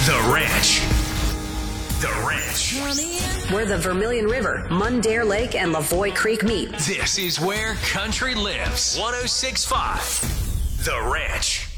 The Ranch. The Ranch. Where the Vermilion River, Mundare Lake, and Lavoy Creek meet. This is where country lives. 106.5. The Ranch.